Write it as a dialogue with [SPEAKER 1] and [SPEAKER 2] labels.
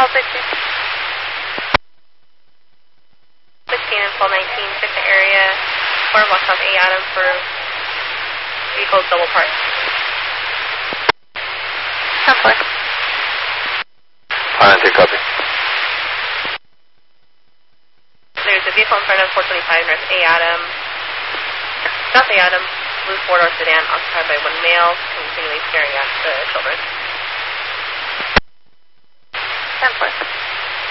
[SPEAKER 1] Call 16. 16
[SPEAKER 2] and 1219, check the area. Corner block south A Adam for vehicles double parked.
[SPEAKER 1] 10-4.
[SPEAKER 3] 592, copy.
[SPEAKER 2] There's a vehicle in front of 425 north A Adam. South A Adam, blue four-door sedan occupied by one male, continually staring at the children.
[SPEAKER 1] 10-4.